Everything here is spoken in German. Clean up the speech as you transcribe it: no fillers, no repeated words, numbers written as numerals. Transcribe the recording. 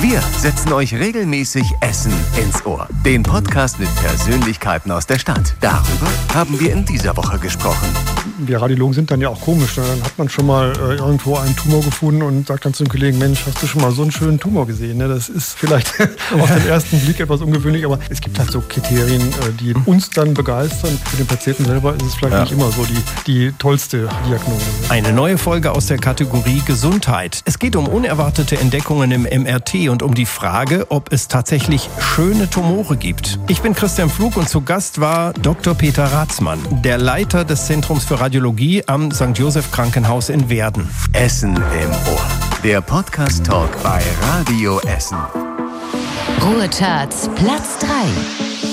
Wir setzen euch regelmäßig Essen ins Ohr. Den Podcast mit Persönlichkeiten aus der Stadt. Darüber haben wir in dieser Woche gesprochen. Wir Radiologen sind dann ja auch komisch. Dann hat man schon mal irgendwo einen Tumor gefunden und sagt dann zum Kollegen, Mensch, hast du schon mal so einen schönen Tumor gesehen? Das ist vielleicht auf den ersten Blick etwas ungewöhnlich, aber es gibt halt so Kriterien, die uns dann begeistern. Für den Patienten selber ist es vielleicht nicht immer so die tollste Diagnose. Eine neue Folge aus der Kategorie Gesundheit. Es geht um unerwartete Entdeckungen im MRT und um die Frage, ob es tatsächlich schöne Tumore gibt. Ich bin Christian Pflug und zu Gast war Dr. Peter Rathsmann, der Leiter des Zentrums für Radiologie am St. Joseph Krankenhaus in Werden. Essen im Ohr. Der Podcast-Talk bei Radio Essen. Ruhe-Charts Platz 3.